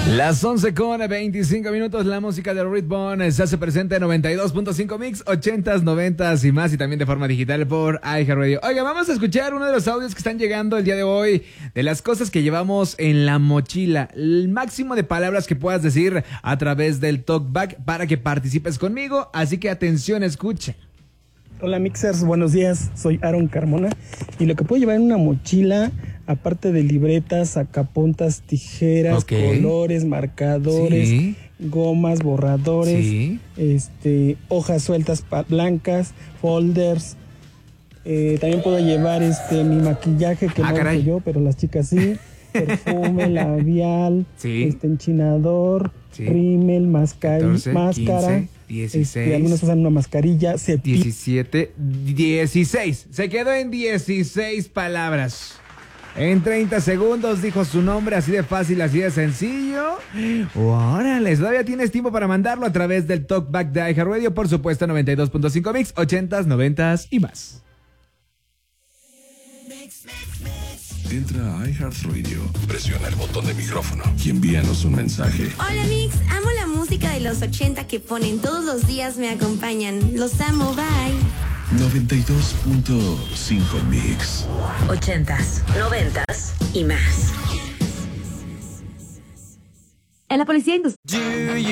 Las 11:25, la música de Ritbon se hace presente en 92.5 Mix, 80s, 90s y más, y también de forma digital por iHeartRadio. Oiga, vamos a escuchar uno de los audios que están llegando el día de hoy, de las cosas que llevamos en la mochila, el máximo de palabras que puedas decir a través del TalkBack para que participes conmigo, así que atención, escucha. Hola Mixers, buenos días, soy Aaron Carmona y lo que puedo llevar en una mochila, aparte de libretas, sacapuntas, tijeras, colores, marcadores, sí, gomas, borradores, sí, hojas sueltas blancas, folders, también puedo llevar mi maquillaje que no uso yo, pero las chicas sí, perfume, labial, sí, enchinador, sí, rímel, 14, máscara, 15, 16, algunos usan una mascarilla, 17, 16, se quedó en 16 palabras. En 30 segundos dijo su nombre, así de fácil, así de sencillo. ¡Órale! Todavía tienes tiempo para mandarlo a través del TalkBack de iHeartRadio, por supuesto, 92.5 Mix, 80s, 90s y más. Entra a iHeartRadio, presiona el botón de micrófono y envíanos un mensaje. Hola Mix, amo la música de los 80 que ponen todos los días, me acompañan. Los amo, bye. 92.5 Mix. 80s, 90s y más. En la policía industrial.